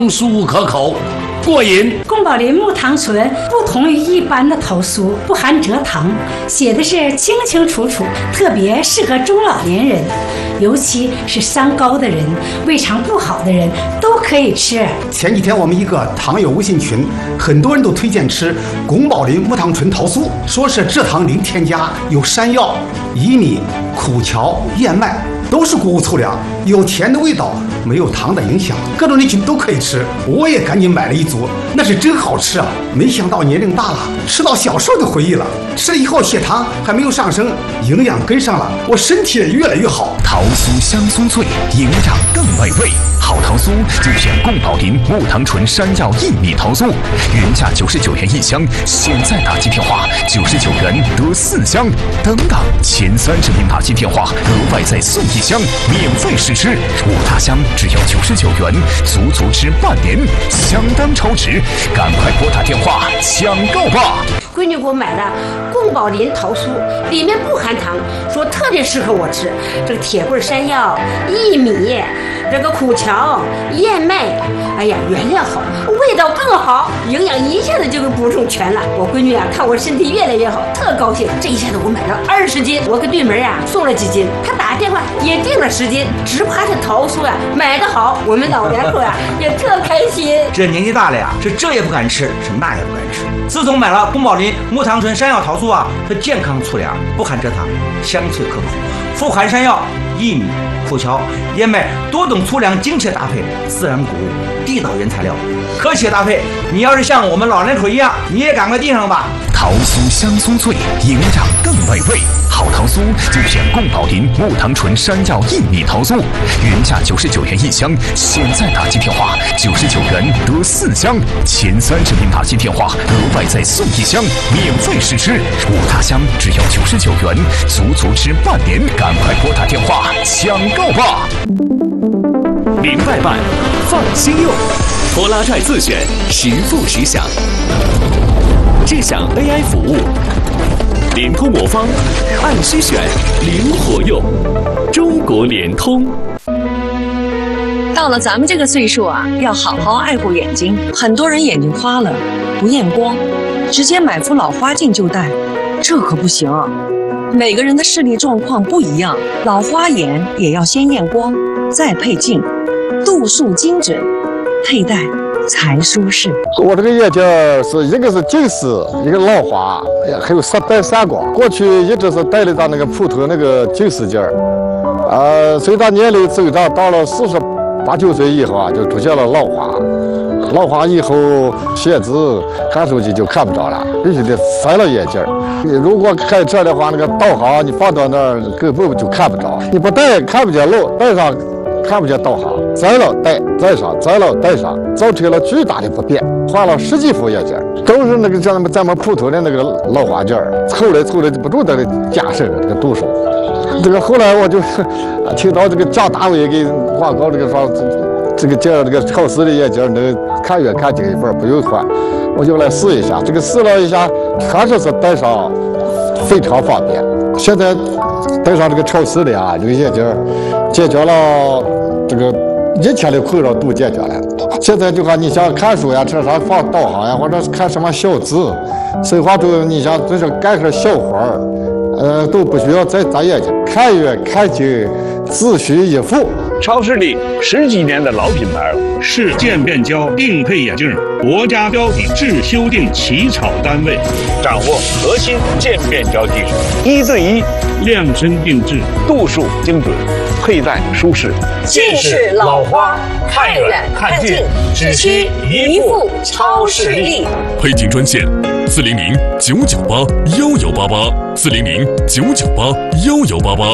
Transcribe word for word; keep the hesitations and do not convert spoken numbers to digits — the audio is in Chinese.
酥可口，过瘾。 宫保林木糖醇不同于一般的桃酥，不含蔗糖，写的是清清楚楚，特别适合中老年人，尤其是三高的人、胃肠不好的人都可以吃。 前几天我们一个糖友微信群，很多人都推荐吃宫保林木糖醇桃酥，说是蔗糖零添加，有山药、薏米、苦荞、燕麦，都是谷物粗粮，有甜的味道，没有糖的影响，各种人群都可以吃。我也赶紧买了一组，那是真好吃啊！没想到年龄大了，吃到小时候的回忆了。吃了以后血糖还没有上升，营养跟上了，我身体也越来越好。 桃酥香酥脆，营养更美味。好桃酥就选宫保林木糖醇山药薏米桃酥，原价九十九元一箱，现在打击电话九十九元得四箱，等等前三十名打击电话额外再送一箱，免费试吃，五大箱只要九十九元，足足吃半年，相当超值，赶快拨打电话抢购吧！ 闺女给我买的宫保林桃酥，里面不含糖，说特别适合我吃。这个铁棍山药、薏米，这个苦荞、燕麦，哎呀，原料好，味道更好，营养一下子就给补充全了。我闺女啊，看我身体越来越好，特高兴。这一下子我买了二十斤，我给对门啊送了几斤，她打电话也订了十斤，只怕这桃酥呀、啊、买得好，我们老两口呀、啊、也特开心。 这年纪大了呀，是这也不敢吃，是那也不敢吃。自从买了宫保林木糖醇山药桃酥啊，它健康粗粮，不含蔗糖，香脆可口，富含山药、薏米、苦荞、燕麦多种粗粮精确搭配，自然谷物，地道原材料，科学搭配。你要是像我们老两口一样，你也赶快订上吧。 桃酥香酥脆，营养更美味。好桃酥就选宫保林木糖醇山药薏米桃酥，原价九十九元一箱，现在打击电话九十九元得四箱，前三十名打击电话额外再送一箱，免费试吃，五大箱只要九十九元，足足吃半年，赶快拨打电话抢购吧！ 明白办，放心用，拖拉拽自选，实付实享，智享 A I 服务。联通魔方，按需选，灵活用。中国联通。 到了咱们这个岁数啊，要好好爱护眼睛。很多人眼睛花了，不验光，直接买副老花镜就戴，这可不行。每个人的视力状况不一样，老花眼也要先验光，再配镜，度数精准，佩戴才舒适。 我这个眼镜是一个是近视，一个老花，还有带散光。过去一直是戴了张那个普通那个近视镜儿，呃，随着年龄增长，到了四十八九岁以后啊，就出现了老花。老花以后写字、看手机就看不着了，必须得塞了眼镜儿。你如果开车的话，那个导航你放到那儿根本就看不着，你不戴看不见路，戴上看不见导航，摘了戴，戴上，摘了戴上，造成了巨大的不便。换了十几副眼镜，都是那个像咱们普通的那个老花镜，凑来凑来不住的加深这个度数。这个后来我就听到这个蒋大为给广告这个说，这个镜这个超视的眼镜能看远看近一份，不用换，我就来试一下。这个试了一下，确实是戴上非常方便。现在戴上这个超视的啊，这个眼镜解决了这个一天的困扰都解决了。现在就看你想看书呀，车上放导航呀，或者是看什么小字，生活中你想就是干个小活儿，呃，都不需要再眨眼睛，看远看近，自需一副。 超视力十几年的老品牌了，是渐变焦定配眼镜，国家标准制修订起草单位，掌握核心渐变焦技术，一对一量身定制，度数精准，佩戴舒适。 近视老花，看远看近，只需一副超视力。 配镜专线：四零零九九八幺幺八八，四零零九九八幺幺八八。